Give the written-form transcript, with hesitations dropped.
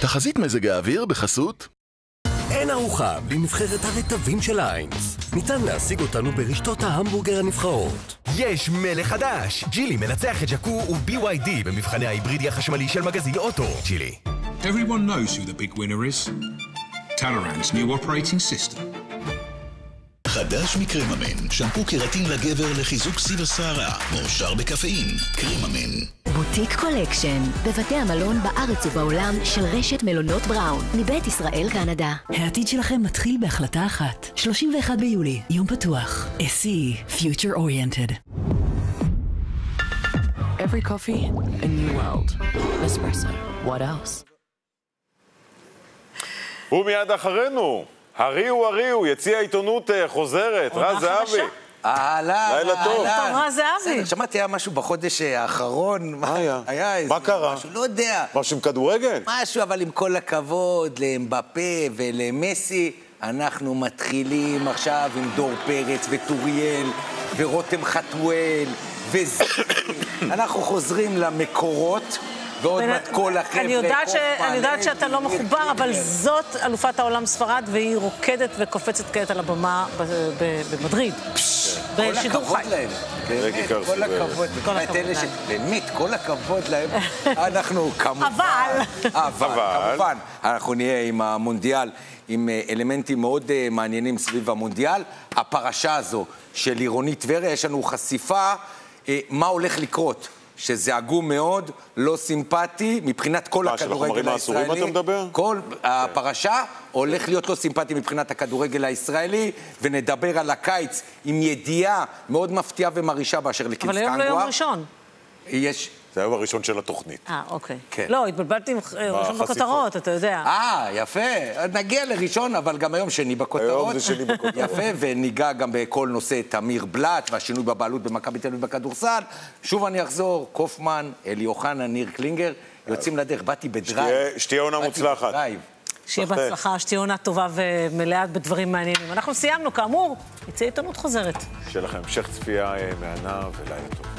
תחזית מזג האוויר בחסות אין ארוחה בלי נבחרת הרטבים של איינס. ניתן להשיג אותנו ברשתות ההמבורגר הנבחרות. יש מלך חדש! ג'ילי מנצח את ג'קו ו-BYD במבחני ההיברידי החשמלי של מגזין אוטו. ג'ילי. Everyone knows who the big winner is. Talaran's new operating system. חדש מקריממן, שמפו קראטין לגבר לחיזוק סיב השערה, מועשר בקפאין, קריממן. בוטיק קולקשן, בבתי המלון בארץ ובעולם של רשת מלונות בראון, מבית ישראל קנדה. העתיד שלכם מתחיל בהחלטה אחת. 31 ביולי, יום פתוח. SE, Future Oriented. Every coffee, a new world. Espresso. What else? ומיד אחרינו, הריעו, יציע עיתונות חוזרת, רז זהבי. לילה טוב. רז זהבי. שמעתי, היה משהו בחודש האחרון. מה היה? היה איזה מה קרה? משהו, לא יודע. משהו עם כדורגל? משהו, אבל עם כל הכבוד לאמבפה ולמסי, אנחנו מתחילים עכשיו עם דור פרץ וטוריאל ורותם חתואל אנחנו חוזרים למקורות. ועוד מעט כל החבר'ה. אני יודעת שאתה לא מחובר, אבל זאת אלופת העולם ספרד, והיא רוקדת וקופצת כעת על הבמה במדריד. בשידור חי. כל הכבוד להם. באמת, כל הכבוד להם. אנחנו כמובן, אנחנו נהיה עם המונדיאל, עם אלמנטים מאוד מעניינים סביב המונדיאל. הפרשה הזו של עירוני טבריה, יש לנו חשיפה מה הולך לקרות. שזה עגום מאוד, לא סימפטי, מבחינת כל הכדורגל הישראלי. מה, של החומרים האסורים אתה מדבר? כל הפרשה הולך להיות לא סימפטי מבחינת הכדורגל הישראלי, ונדבר על הקיץ עם ידיעה מאוד מפתיעה ומרישה באשר לקיץ קנגואר. אבל היום לא יום ראשון. זה היום הראשון של התוכנית. אוקיי. לא, התבלבלתי עם ראשון בכותרות, אתה יודע. יפה. נגיע לראשון, אבל גם היום שני בכותרות. היום זה שני בכותרות. יפה, וניגע גם בכל נושא תמיר בלט, והשינוי בבעלות במכבי תל אביב בכדורסל. שוב אני אחזור, קופמן, אלי אוחנה, ניר קלינגר, יוצאים לדרך, באתי בדרייב. שתהיה עונה מוצלחת. שיהיה בהצלחה, שתהיה עונה טובה ומלאה בדברים מעניינים. אנחנו סיימנו, כאמור, יצא עיתונות חוזרת. שיהיה לכם המשך צפייה מהנה ולילה טוב.